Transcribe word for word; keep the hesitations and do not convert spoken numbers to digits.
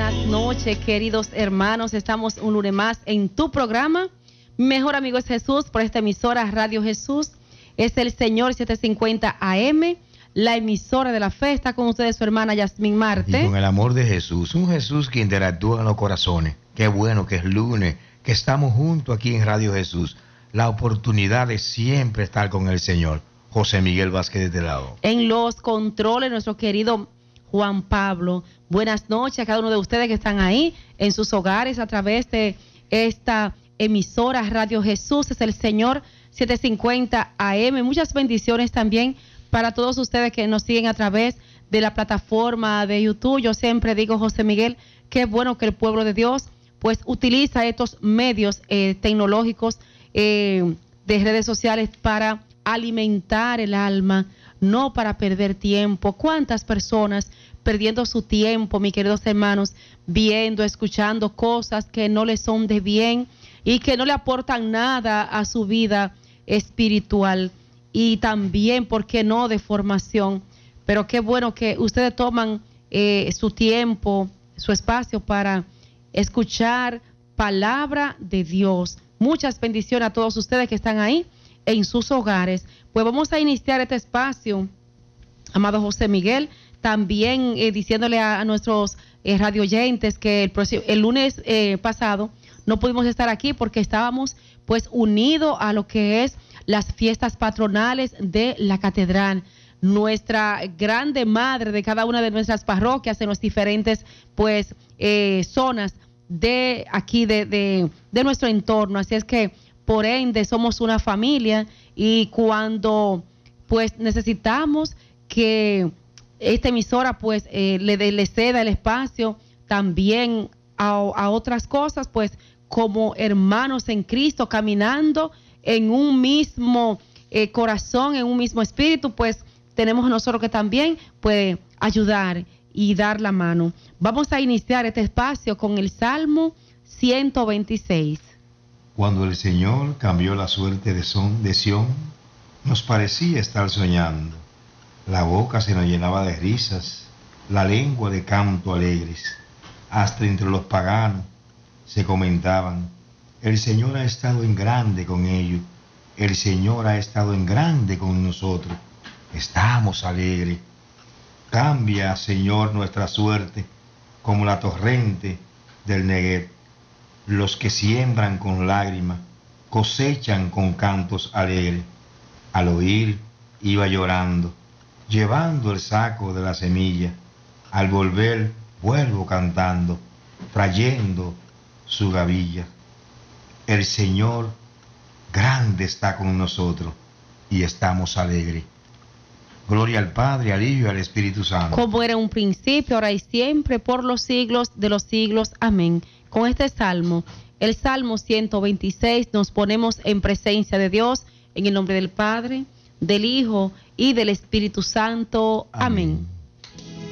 buenas noches, queridos hermanos. Estamos un lunes más en tu programa. Mi mejor amigo es Jesús, por esta emisora Radio Jesús. Es el Señor setecientos cincuenta A M, la emisora de la fe. Está con ustedes su hermana Yasmín Marte. Y con el amor de Jesús, un Jesús que interactúa en los corazones. Qué bueno que es lunes, que estamos juntos aquí en Radio Jesús. La oportunidad de siempre estar con el Señor. José Miguel Vázquez de este lado. En los controles, nuestro querido Juan Pablo. Buenas noches a cada uno de ustedes que están ahí en sus hogares a través de esta emisora Radio Jesús. Es el Señor setecientos cincuenta A M. Muchas bendiciones también para todos ustedes que nos siguen a través de la plataforma de YouTube. Yo siempre digo, José Miguel, qué bueno que el pueblo de Dios pues utiliza estos medios eh, tecnológicos eh, de redes sociales para alimentar el alma, no para perder tiempo. ¿Cuántas personas perdiendo su tiempo, mis queridos hermanos, viendo, escuchando cosas que no les son de bien y que no le aportan nada a su vida espiritual y también, ¿por qué no?, de formación? Pero qué bueno que ustedes toman eh, su tiempo, su espacio para escuchar palabra de Dios. Muchas bendiciones a todos ustedes que están ahí en sus hogares. Pues vamos a iniciar este espacio, amado José Miguel, también eh, diciéndole a, a nuestros eh, radioyentes que el, próximo, el lunes eh, pasado no pudimos estar aquí porque estábamos pues unidos a lo que es las fiestas patronales de la catedral. Nuestra grande madre de cada una de nuestras parroquias en las diferentes pues eh, zonas de aquí de, de, de nuestro entorno. Así es que por ende somos una familia y cuando pues necesitamos que esta emisora pues eh, le, le ceda el espacio también a, a otras cosas, pues como hermanos en Cristo, caminando en un mismo eh, corazón, en un mismo espíritu, pues tenemos nosotros que también pues ayudar y dar la mano. Vamos a iniciar este espacio con el Salmo ciento veintiséis. Cuando el Señor cambió la suerte de, son, de Sión, nos parecía estar soñando. La boca se nos llenaba de risas, la lengua de canto alegres. Hasta entre los paganos se comentaban: el Señor ha estado en grande con ellos, el Señor ha estado en grande con nosotros. Estamos alegres. Cambia, Señor, nuestra suerte como la torrente del Negev. Los que siembran con lágrimas cosechan con cantos alegres. Al oír iba llorando, llevando el saco de la semilla. Al volver vuelvo cantando, trayendo su gavilla. El Señor grande está con nosotros y estamos alegres. Gloria al Padre, al Hijo y al Espíritu Santo. Como era un principio, ahora y siempre, por los siglos de los siglos. Amén. Con este salmo, el Salmo ciento veintiséis, nos ponemos en presencia de Dios, en el nombre del Padre, del Hijo y del Espíritu Santo. Amén. Amén.